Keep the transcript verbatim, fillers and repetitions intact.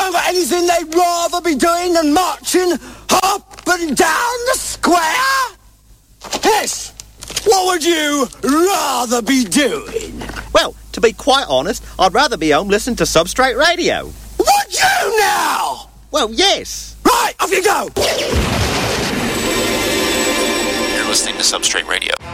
haven't got anything they'd rather be doing than marching up and down the square? Yes. What would you rather be doing? Well, to be quite honest, I'd rather be home listening to Substrate Radio. Would you now? Well, yes. Right, off you go. You're listening to Substrate Radio.